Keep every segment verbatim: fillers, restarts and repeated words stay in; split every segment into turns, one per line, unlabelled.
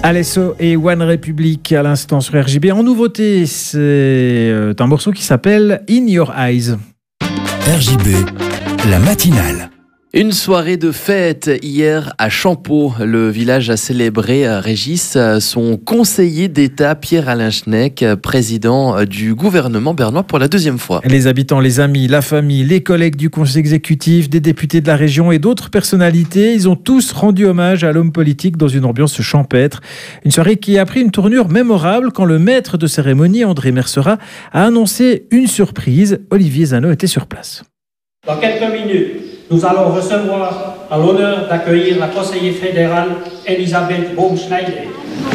Alesso et One Republic à l'instant sur R J B. En nouveauté, c'est un morceau qui s'appelle In Your Eyes.
R J B, la matinale.
Une soirée de fête hier à Champeaux. Le village a célébré, Régis, son conseiller d'État Pierre-Alain Schneck, président du gouvernement bernois pour la deuxième fois.
Les habitants, les amis, la famille, les collègues du conseil exécutif, des députés de la région et d'autres personnalités, ils ont tous rendu hommage à l'homme politique dans une ambiance champêtre. Une soirée qui a pris une tournure mémorable quand le maître de cérémonie, André Mercera, a annoncé une surprise. Olivier Zano était sur place.
Dans quelques minutes, nous allons recevoir à l'honneur d'accueillir la conseillère fédérale Elisabeth Baumschneider.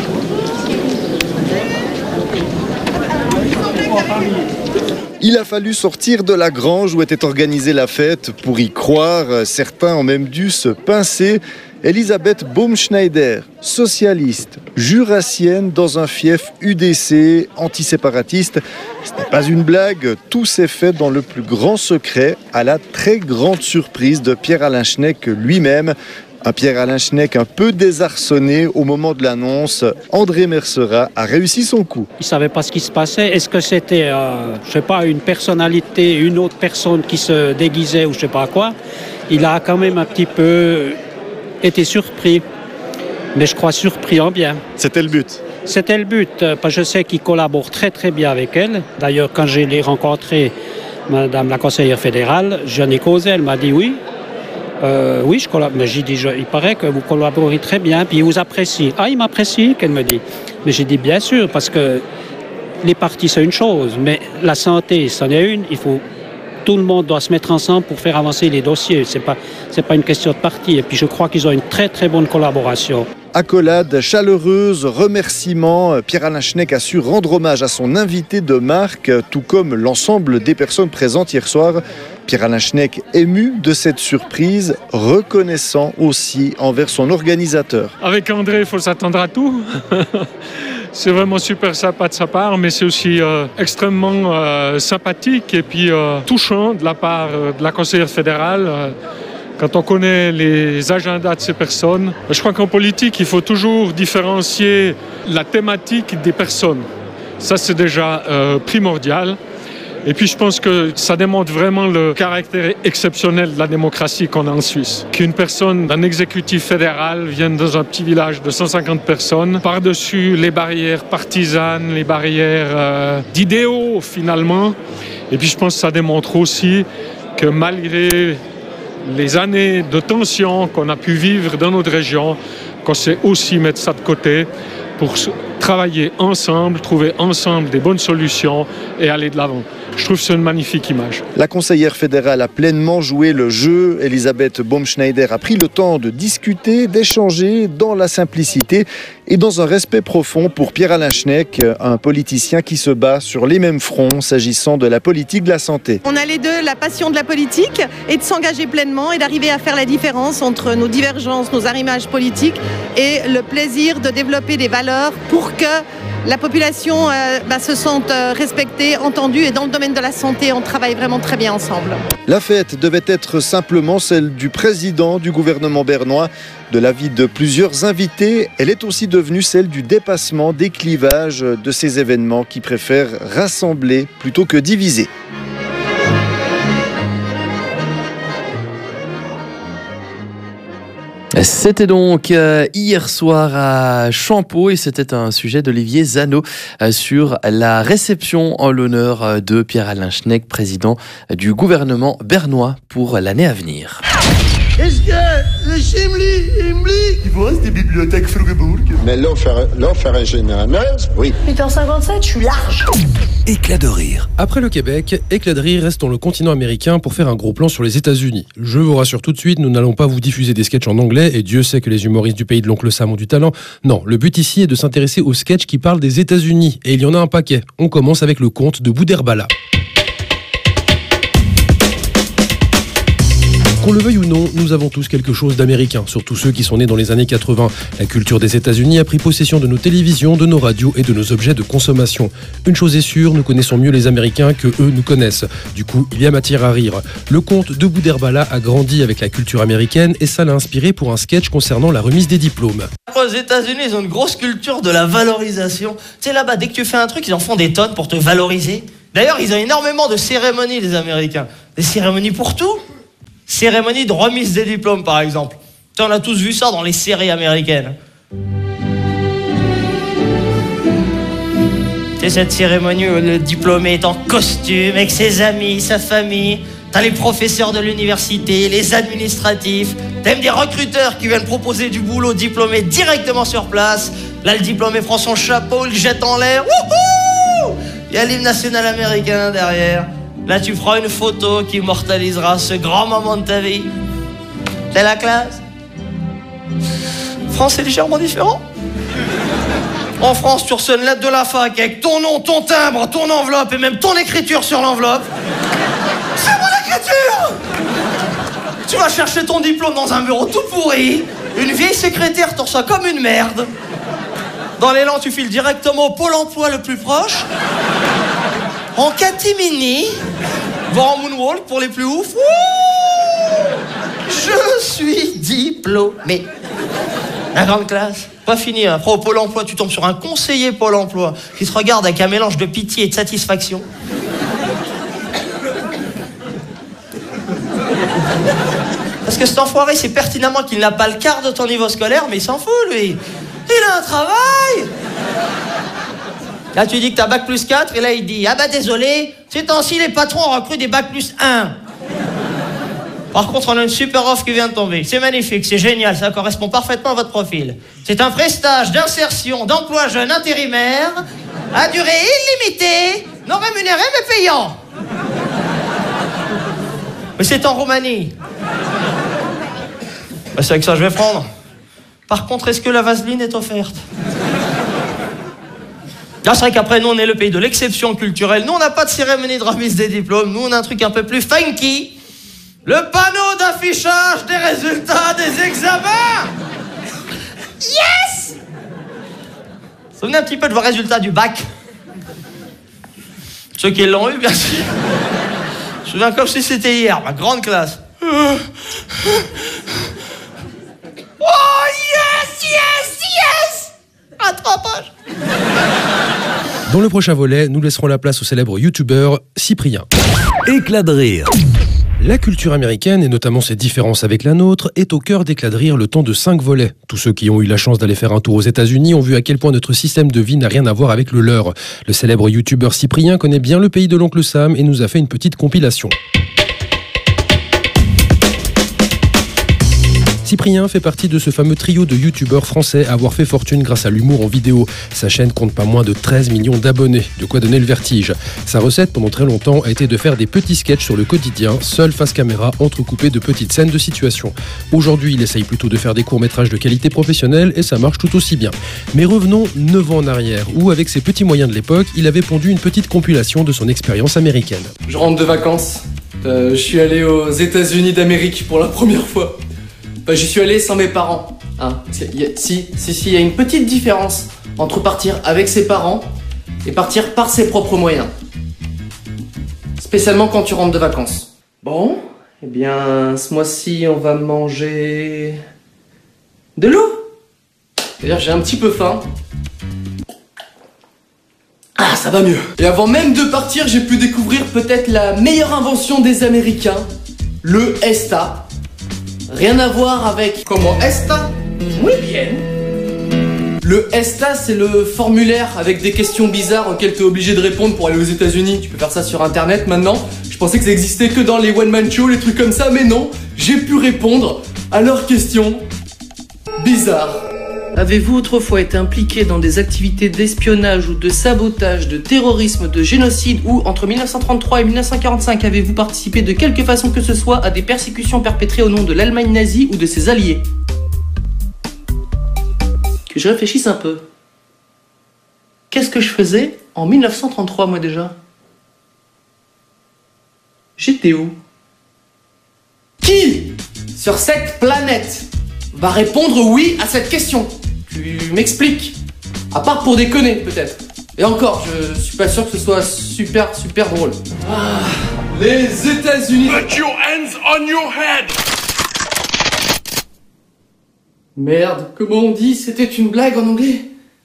Il a fallu sortir de la grange où était organisée la fête pour y croire. Certains ont même dû se pincer. Elisabeth Baumschneider, socialiste, jurassienne dans un fief U D C antiséparatiste. Ce n'est pas une blague, tout s'est fait dans le plus grand secret, à la très grande surprise de Pierre-Alain Schneck lui-même. Un Pierre-Alain Schneck un peu désarçonné au moment de l'annonce. André Mercera a réussi son coup.
Il ne savait pas ce qui se passait. Est-ce que c'était, euh, je sais pas, une personnalité, une autre personne qui se déguisait ou je sais pas quoi. Il a quand même un petit peu été surpris, mais je crois surpris en bien.
C'était le but.
C'était le but, parce que je sais qu'il collabore très très bien avec elle. D'ailleurs, quand je l'ai rencontrée, Madame la conseillère fédérale, j'en ai causé, elle m'a dit oui. Euh, oui, je collabore. Mais j'ai dit, je, il paraît que vous collaborez très bien, puis il vous apprécie. Ah, il m'apprécie, qu'elle me dit. Mais j'ai dit bien sûr, parce que les partis, c'est une chose, mais la santé, c'en est une. Il faut, tout le monde doit se mettre ensemble pour faire avancer les dossiers. C'est pas, c'est pas une question de parti. Et puis je crois qu'ils ont une très très bonne collaboration.
Accolade chaleureuse, remerciements. Pierre-Alain Schneck a su rendre hommage à son invité de marque, tout comme l'ensemble des personnes présentes hier soir. Pierre-Alain Schneck ému de cette surprise, reconnaissant aussi envers son organisateur.
Avec André, il faut s'attendre à tout. C'est vraiment super sympa de sa part, mais c'est aussi euh, extrêmement euh, sympathique et puis euh, touchant de la part euh, de la conseillère fédérale. Euh, quand on connaît les agendas de ces personnes, je crois qu'en politique, il faut toujours différencier la thématique des personnes. Ça, c'est déjà euh, primordial. Et puis je pense que ça démontre vraiment le caractère exceptionnel de la démocratie qu'on a en Suisse. Qu'une personne d'un exécutif fédéral vienne dans un petit village de cent cinquante personnes, par-dessus les barrières partisanes, les barrières euh, d'idéaux finalement. Et puis je pense que ça démontre aussi que malgré les années de tension qu'on a pu vivre dans notre région, qu'on sait aussi mettre ça de côté pour travailler ensemble, trouver ensemble des bonnes solutions et aller de l'avant. Je trouve que c'est une magnifique image.
La conseillère fédérale a pleinement joué le jeu. Elisabeth Baumschneider a pris le temps de discuter, d'échanger dans la simplicité et dans un respect profond pour Pierre-Alain Schneck, un politicien qui se bat sur les mêmes fronts s'agissant de la politique de la santé.
On a les deux, la passion de la politique et de s'engager pleinement et d'arriver à faire la différence entre nos divergences, nos arrimages politiques et le plaisir de développer des valeurs pour que la population euh, bah, se sente euh, respectée, entendue, et dans le domaine de la santé, on travaille vraiment très bien ensemble.
La fête devait être simplement celle du président du gouvernement bernois. De l'avis de plusieurs invités, elle est aussi devenue celle du dépassement des clivages de ces événements qui préfèrent rassembler plutôt que diviser.
C'était donc euh, hier soir à Champeaux et c'était un sujet d'Olivier Zano euh, sur la réception en l'honneur euh, de Pierre-Alain Schneck, président du gouvernement bernois pour l'année à venir.
Est-ce que le Chimli, Himli, il vous reste des bibliothèques Frugeburg?
Mais l'offre régionale, oui.
huit heures cinquante-sept, je suis large.
Éclat de rire.
Après le Québec, Éclat de rire reste dans le continent américain pour faire un gros plan sur les États-Unis. Je vous rassure tout de suite, nous n'allons pas vous diffuser des sketchs en anglais, et Dieu sait que les humoristes du pays de l'oncle Sam ont du talent. Non, le but ici est de s'intéresser aux sketchs qui parlent des États-Unis, et il y en a un paquet. On commence avec le conte de Boudherbala. Qu'on le veuille ou non, nous avons tous quelque chose d'américain, surtout ceux qui sont nés dans les années quatre-vingts. La culture des États-Unis a pris possession de nos télévisions, de nos radios et de nos objets de consommation. Une chose est sûre, nous connaissons mieux les Américains que eux nous connaissent. Du coup, il y a matière à rire. Le comte de Boudherbala a grandi avec la culture américaine et ça l'a inspiré pour un sketch concernant la remise des diplômes.
Aux États-Unis, ils ont une grosse culture de la valorisation. Tu sais, là-bas, dès que tu fais un truc, ils en font des tonnes pour te valoriser. D'ailleurs, ils ont énormément de cérémonies, les Américains. Des cérémonies pour tout. Cérémonie de remise des diplômes, par exemple. Tu sais, on a tous vu ça dans les séries américaines. C'est cette cérémonie où le diplômé est en costume, avec ses amis, sa famille. T'as les professeurs de l'université, les administratifs. T'as même des recruteurs qui viennent proposer du boulot diplômé directement sur place. Là, le diplômé prend son chapeau, il le jette en l'air. Wouhou! Il y a l'hymne national américain derrière. Là, tu feras une photo qui immortalisera ce grand moment de ta vie. C'est la classe. France est légèrement différent. En France, tu reçois une lettre de la fac avec ton nom, ton timbre, ton enveloppe et même ton écriture sur l'enveloppe. C'est mon écriture! Tu vas chercher ton diplôme dans un bureau tout pourri. Une vieille secrétaire te reçoit comme une merde. Dans l'élan, tu files directement au pôle emploi le plus proche. En catimini, voire en moonwalk pour les plus ouf. Ouh, je suis diplômé. La grande classe. Pas fini, hein. Après au pôle emploi, tu tombes sur un conseiller pôle emploi qui se regarde avec un mélange de pitié et de satisfaction. Parce que cet enfoiré sait pertinemment qu'il n'a pas le quart de ton niveau scolaire, mais il s'en fout, lui. Il a un travail. Là, tu dis que t'as bac plus quatre, et là, il dit « Ah bah désolé, ces temps-ci, les patrons ont recruté des bac plus un. » Par contre, on a une super offre qui vient de tomber. C'est magnifique, c'est génial, ça correspond parfaitement à votre profil. C'est un vrai stage d'insertion d'emploi jeune intérimaire, à durée illimitée, non rémunéré mais payant. Mais c'est en Roumanie. Bah, c'est avec ça que je vais prendre. Par contre, est-ce que la vaseline est offerte? Là, c'est vrai qu'après, nous, on est le pays de l'exception culturelle. Nous, on n'a pas de cérémonie de remise des diplômes. Nous, on a un truc un peu plus funky. Le panneau d'affichage des résultats des examens. Yes! Souvenez un petit peu de vos résultats du bac. Ceux qui l'ont eu, bien sûr. Je me souviens comme si c'était hier, ma grande classe. Oh, yes, yes, yes! Rattrapage.
Dans le prochain volet, nous laisserons la place au célèbre youtubeur Cyprien.
Éclat de rire.
La culture américaine, et notamment ses différences avec la nôtre, est au cœur d'Éclat de rire, le temps de cinq volets. Tous ceux qui ont eu la chance d'aller faire un tour aux États-Unis ont vu à quel point notre système de vie n'a rien à voir avec le leur. Le célèbre youtubeur Cyprien connaît bien le pays de l'oncle Sam et nous a fait une petite compilation. Cyprien fait partie de ce fameux trio de youtubeurs français à avoir fait fortune grâce à l'humour en vidéo. Sa chaîne compte pas moins de treize millions d'abonnés, de quoi donner le vertige. Sa recette pendant très longtemps a été de faire des petits sketchs sur le quotidien, seul face caméra, entrecoupés de petites scènes de situation. Aujourd'hui, il essaye plutôt de faire des courts-métrages de qualité professionnelle et ça marche tout aussi bien. Mais revenons neuf ans en arrière, où avec ses petits moyens de l'époque, il avait pondu une petite compilation de son expérience américaine.
Je rentre de vacances, euh, je suis allé aux États-Unis d'Amérique pour la première fois. Bah, j'y suis allé sans mes parents. Hein. Y a, si, si, si, il y a une petite différence entre partir avec ses parents et partir par ses propres moyens. Spécialement quand tu rentres de vacances. Bon, eh bien, ce mois-ci, on va manger de l'eau. D'ailleurs, j'ai un petit peu faim. Ah, ça va mieux. Et avant même de partir, j'ai pu découvrir peut-être la meilleure invention des Américains, le ESTA. Rien à voir avec comment ESTA? Muy bien. Le ESTA, c'est le formulaire avec des questions bizarres auxquelles tu es obligé de répondre pour aller aux États-Unis. Tu peux faire ça sur internet maintenant. Je pensais que ça existait que dans les one-man shows, les trucs comme ça, mais non. J'ai pu répondre à leurs questions bizarres.
Avez-vous autrefois été impliqué dans des activités d'espionnage ou de sabotage, de terrorisme, de génocide ou, entre mille neuf cent trente-trois et mille neuf cent quarante-cinq, avez-vous participé de quelque façon que ce soit à des persécutions perpétrées au nom de l'Allemagne nazie ou de ses alliés? Que je réfléchisse un peu. Qu'est-ce que je faisais en mille neuf cent trente-trois, moi déjà? J'étais où?
Qui sur cette planète va répondre oui à cette question? Tu m'expliques? À part pour déconner, peut-être. Et encore, je suis pas sûr que ce soit super, super drôle. Ah, les États-Unis.
Put your hands on your head.
Merde, comment on dit? C'était une blague en anglais?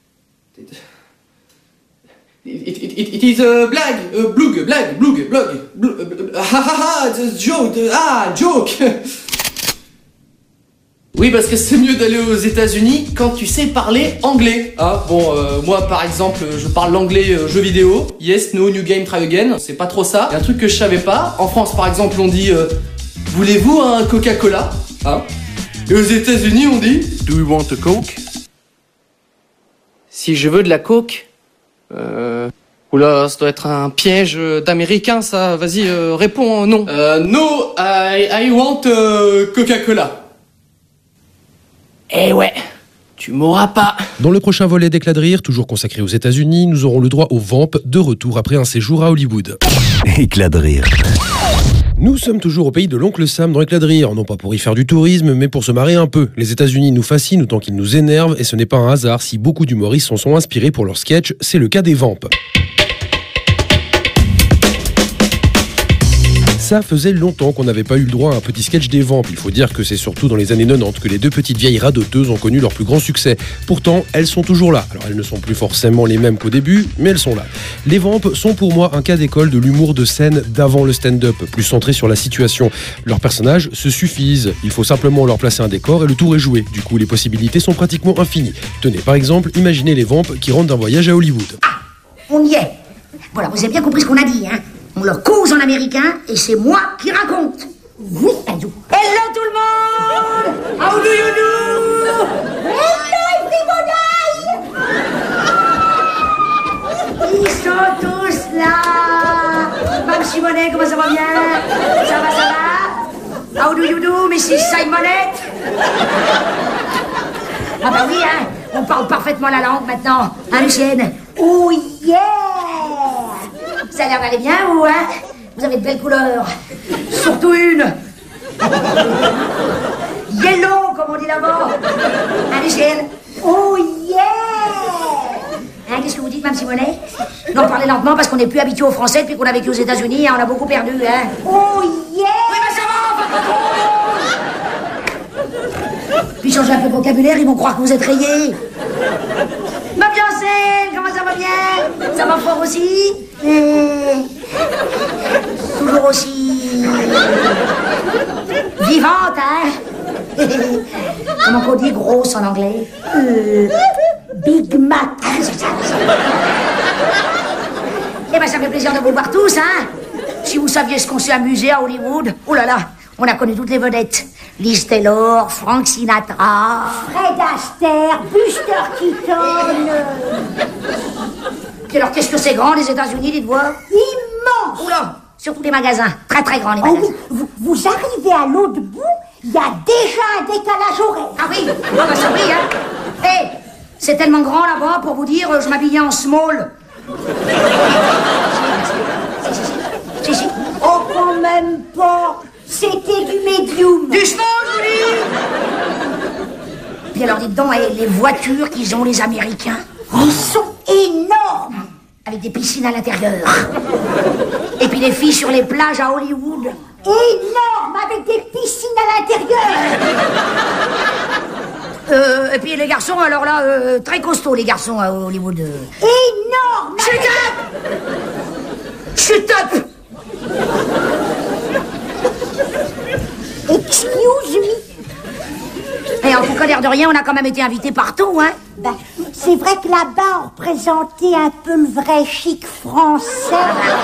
It, it, it, it is a blague, a blug, blague, blug, blog, blug, ah ah ah, joke, ah, joke. Oui, parce que c'est mieux d'aller aux États-Unis quand tu sais parler anglais. Ah, bon, euh, moi par exemple, je parle l'anglais euh, jeu vidéo. Yes, no, new game, try again. C'est pas trop ça. Et un truc que je savais pas. En France, par exemple, on dit euh, voulez-vous un Coca-Cola? Hein? Et aux États-Unis, on dit
Do you want a Coke?
Si je veux de la Coke. Euh. Oula, ça doit être un piège d'américain, ça. Vas-y, euh, réponds non. Euh, no, I, I want uh, Coca-Cola. Eh ouais, tu m'auras pas.
Dans le prochain volet d'Éclat de rire, toujours consacré aux États-Unis, nous aurons le droit au Vamp, de retour après un séjour à Hollywood.
Éclat de rire.
Nous sommes toujours au pays de l'oncle Sam dans Éclat de rire, non pas pour y faire du tourisme, mais pour se marrer un peu. Les États-Unis nous fascinent autant qu'ils nous énervent, et ce n'est pas un hasard si beaucoup d'humoristes s'en sont inspirés pour leurs sketchs, c'est le cas des Vamps. Ça faisait longtemps qu'on n'avait pas eu le droit à un petit sketch des Vamps. Il faut dire que c'est surtout dans les années quatre-vingt-dix que les deux petites vieilles radoteuses ont connu leur plus grand succès. Pourtant, elles sont toujours là. Alors elles ne sont plus forcément les mêmes qu'au début, mais elles sont là. Les Vamps sont pour moi un cas d'école de l'humour de scène d'avant le stand-up, plus centré sur la situation. Leurs personnages se suffisent. Il faut simplement leur placer un décor et le tour est joué. Du coup, les possibilités sont pratiquement infinies. Tenez, par exemple, imaginez les Vamps qui rentrent d'un voyage à Hollywood.
Ah, on y est. Voilà, vous avez bien compris ce qu'on a dit, hein. On leur cause en américain et c'est moi qui raconte. Oui, Adou. Hello tout le monde. How do you do? Hello everybody. Ils sont tous là. Mme Simonette, comment ça va bien? Ça va, ça va? How do you do, missus Simonette? Ah bah oui, hein, on parle parfaitement la langue maintenant. Hein, Lucienne? Oh yeah. Ça a l'air d'aller bien, vous, hein? Vous avez de belles couleurs. Surtout une. Yellow, comme on dit là-bas. Hein, Michel? Oh, yeah! Hein, qu'est-ce que vous dites, Mme Simonet? Non, parlez lentement, parce qu'on n'est plus habitué aux Français depuis qu'on a vécu aux États-Unis, hein, on a beaucoup perdu, hein? Oh, yeah! Oui, ben ça va, pas trop! Puis changez un peu de vocabulaire, ils vont croire que vous êtes rayés. Ma Beyoncé, comment ça va bien? Ça va fort aussi? Euh... Toujours aussi... vivante, hein? Comment qu'on dit grosse en anglais? euh... Big Mac. Eh ben ça fait plaisir de vous voir tous, hein? Si vous saviez ce qu'on s'est amusé à Hollywood, oh là là, on a connu toutes les vedettes. Liz Taylor, Frank Sinatra, Fred Astaire, Buster Keaton. Puis alors, qu'est-ce que c'est grand, les États-Unis, dites-vous? Immense. Oula, surtout les magasins, très très grands les magasins. Oh, vous, vous arrivez à l'autre bout, il y a déjà un décalage horaire. Ah oui, ah bah ça oui, hein. Hé, hey, c'est tellement grand là-bas, pour vous dire, je m'habillais en small. Si, si, si. Si, si. Oh, quand même pas. C'était du medium. Du small, je vous dis. Puis alors, dites donc, les voitures qu'ils ont, les Américains, elles sont énormes. Avec des piscines à l'intérieur. Et puis les filles sur les plages à Hollywood. Énormes, avec des piscines à l'intérieur. Euh, et puis les garçons, alors là, euh, très costauds, les garçons à Hollywood. Énormes. Chut up. Chut up. Excuse me. Et en tout cas, l'air de rien, on a quand même été invités partout, hein. Bah, c'est vrai que là-bas, on représentait un peu le vrai chic français.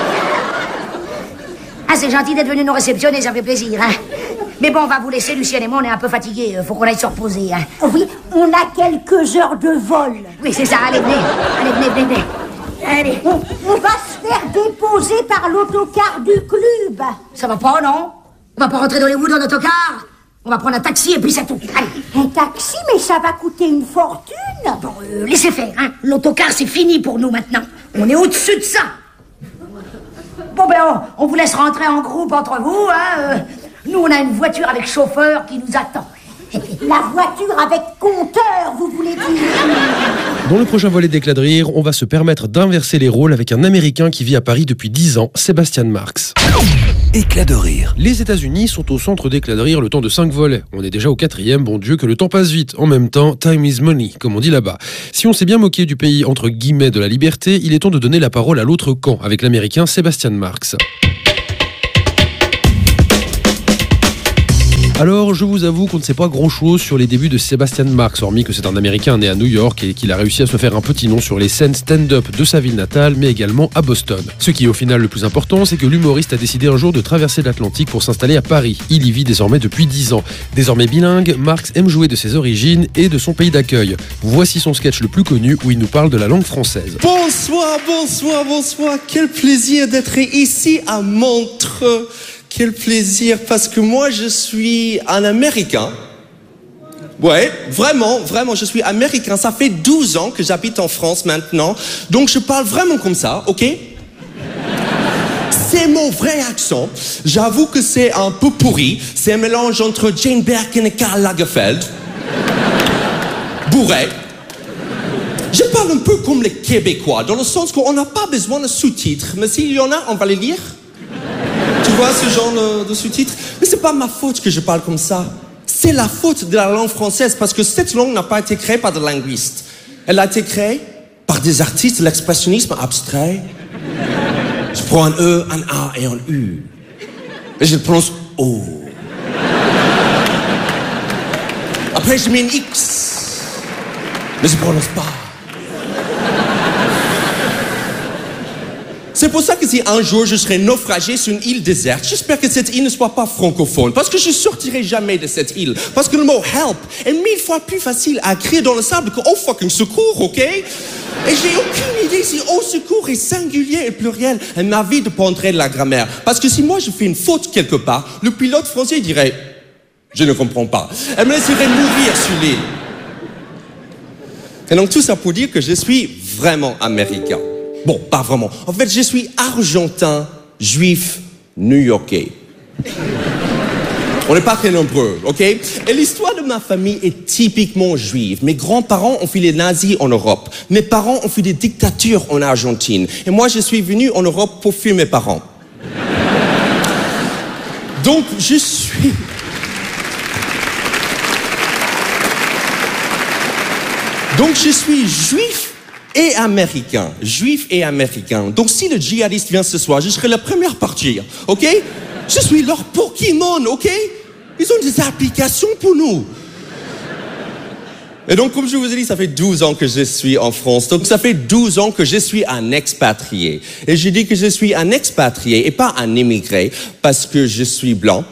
Ah, c'est gentil d'être venu nous réceptionner, ça fait plaisir, hein. Mais bon, on va vous laisser, Lucienne et moi, on est un peu fatigués. Faut qu'on aille se reposer, hein. Oui, on a quelques heures de vol. Oui, c'est ça, allez, venez. Allez, venez, venez, venez. Allez. On, on va se faire déposer par l'autocar du club. Ça va pas, non? On va pas rentrer dans les Hollywood en autocar. On va prendre un taxi et puis c'est tout. Allez. Un taxi, mais ça va coûter une fortune. Bon, euh, laissez faire, hein. L'autocar, c'est fini pour nous maintenant. On est au-dessus de ça. Bon, ben, on, on vous laisse rentrer en groupe entre vous, hein. Euh, Nous, on a une voiture avec chauffeur qui nous attend. La voiture avec compteur, vous voulez dire?
Dans le prochain volet d'Éclat de rire, on va se permettre d'inverser les rôles avec un Américain qui vit à Paris depuis dix ans, Sébastien Marx.
Éclat de rire.
Les États-Unis sont au centre d'Éclat de rire le temps de cinq volets. On est déjà au quatrième, bon Dieu que le temps passe vite. En même temps, time is money, comme on dit là-bas. Si on s'est bien moqué du pays entre guillemets de la liberté, il est temps de donner la parole à l'autre camp, avec l'Américain Sébastien Marx. Alors, je vous avoue qu'on ne sait pas grand-chose sur les débuts de Sébastien Marx, hormis que c'est un Américain né à New York et qu'il a réussi à se faire un petit nom sur les scènes stand-up de sa ville natale, mais également à Boston. Ce qui est au final le plus important, c'est que l'humoriste a décidé un jour de traverser l'Atlantique pour s'installer à Paris. Il y vit désormais depuis dix ans. Désormais bilingue, Marx aime jouer de ses origines et de son pays d'accueil. Voici son sketch le plus connu où il nous parle de la langue française.
Bonsoir, bonsoir, bonsoir. Quel plaisir d'être ici à Montreux. Quel plaisir, parce que moi, je suis un Américain. Ouais, vraiment, vraiment, je suis Américain. Ça fait douze ans que j'habite en France maintenant. Donc, je parle vraiment comme ça, ok? C'est mon vrai accent. J'avoue que c'est un peu pourri. C'est un mélange entre Jane Birkin et Karl Lagerfeld. Bourré. Je parle un peu comme les Québécois, dans le sens qu'on n'a pas besoin de sous-titres. Mais s'il y en a, on va les lire. Tu vois ce genre de, de sous-titres? Mais c'est pas ma faute que je parle comme ça. C'est la faute de la langue française, parce que cette langue n'a pas été créée par des linguistes. Elle a été créée par des artistes de l'expressionnisme abstrait. Je prends un E, un A et un U. Et je le prononce O. Après, je mets un X. Mais je ne prononce pas. C'est pour ça que si un jour je serai naufragé sur une île déserte, j'espère que cette île ne soit pas francophone, parce que je sortirai jamais de cette île. Parce que le mot help est mille fois plus facile à écrire dans le sable que oh fucking secours, ok? Et j'ai aucune idée si au secours est singulier et pluriel. Elle m'invite de pondre de la grammaire. Parce que si moi je fais une faute quelque part, le pilote français dirait je ne comprends pas. Elle me laisserait mourir sur l'île. Et donc tout ça pour dire que je suis vraiment américain. Bon, pas vraiment. En fait, je suis argentin, juif, new-yorkais. On n'est pas très nombreux, ok? Et l'histoire de ma famille est typiquement juive. Mes grands-parents ont fui les nazis en Europe. Mes parents ont fui des dictatures en Argentine. Et moi, je suis venu en Europe pour fuir mes parents. Donc, je suis... Donc, je suis juif et américain, juif et américain. Donc si le djihadiste vient ce soir, je serai la première à partir, ok? Je suis leur Pokémon, ok? Ils ont des applications pour nous. Et donc, comme je vous ai dit, ça fait douze ans que je suis en France. Donc ça fait douze ans que je suis un expatrié. Et je dis que je suis un expatrié et pas un immigré, parce que je suis blanc.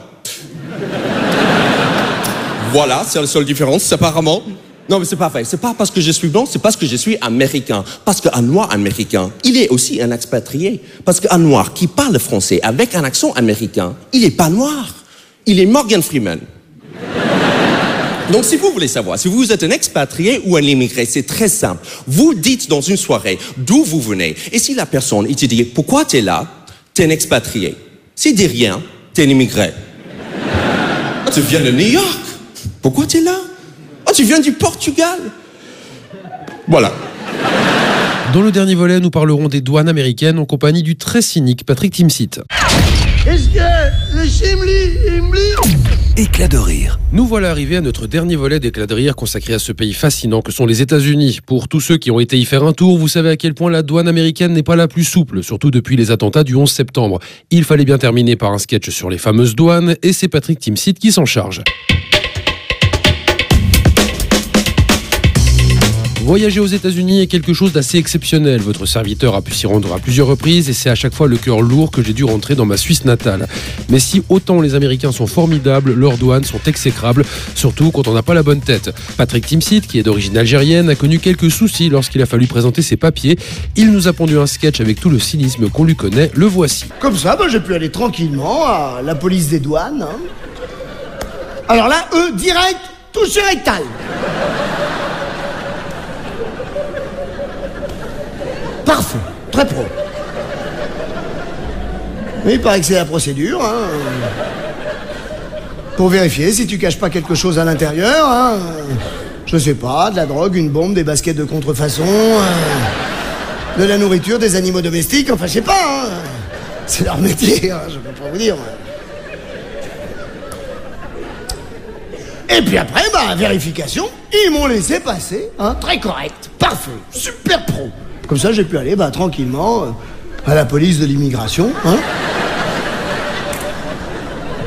Voilà, c'est la seule différence, apparemment. Non, mais c'est pas vrai. C'est pas parce que je suis blanc, c'est parce que je suis américain. Parce qu'un noir américain, il est aussi un expatrié. Parce qu'un noir qui parle français avec un accent américain, il est pas noir. Il est Morgan Freeman. Donc, si vous voulez savoir si vous êtes un expatrié ou un immigré, c'est très simple. Vous dites dans une soirée d'où vous venez. Et si la personne, il te dit, pourquoi t'es là? T'es un expatrié. S'il dit rien, t'es un immigré. Ah, tu viens de New York. Pourquoi t'es là? Oh, tu viens du Portugal. Voilà.
Dans le dernier volet, nous parlerons des douanes américaines en compagnie du très cynique Patrick Timsit.
Est-ce que le chimli, Himli...
Éclat de rire.
Nous voilà arrivés à notre dernier volet d'Éclat de rire consacré à ce pays fascinant que sont les États-Unis. Pour tous ceux qui ont été y faire un tour, vous savez à quel point la douane américaine n'est pas la plus souple, surtout depuis les attentats du onze septembre. Il fallait bien terminer par un sketch sur les fameuses douanes et c'est Patrick Timsit qui s'en charge. Voyager aux États-Unis est quelque chose d'assez exceptionnel. Votre serviteur a pu s'y rendre à plusieurs reprises et c'est à chaque fois le cœur lourd que j'ai dû rentrer dans ma Suisse natale. Mais si autant les Américains sont formidables, leurs douanes sont exécrables, surtout quand on n'a pas la bonne tête. Patrick Timsit, qui est d'origine algérienne, a connu quelques soucis lorsqu'il a fallu présenter ses papiers. Il nous a pondu un sketch avec tout le cynisme qu'on lui connaît. Le voici.
Comme ça, bah, j'ai pu aller tranquillement à la police des douanes. Hein. Alors là, eux, direct, touche rectal. Parfait, très pro. Oui, il paraît que c'est la procédure. Hein. Pour vérifier si tu caches pas quelque chose à l'intérieur, hein. Je sais pas, de la drogue, une bombe, des baskets de contrefaçon, euh, de la nourriture, des animaux domestiques, enfin je sais pas, hein. C'est leur métier, hein, je peux pas vous dire. Et puis après, bah, vérification, ils m'ont laissé passer, hein, très correct, parfait, super pro. Comme ça, j'ai pu aller, bah, tranquillement, euh, à la police de l'immigration, hein.